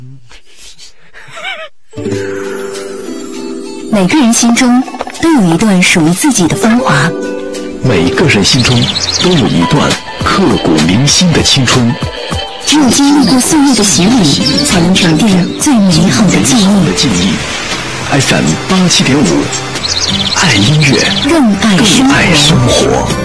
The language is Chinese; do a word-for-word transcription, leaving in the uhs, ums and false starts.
每个人心中都有一段属于自己的芳华， 每个人心中都有一段刻骨铭心的青春。 只有经历过岁月的洗礼，才能沉淀最美好的记忆。 F M 八七点五，爱音乐， 更爱生活。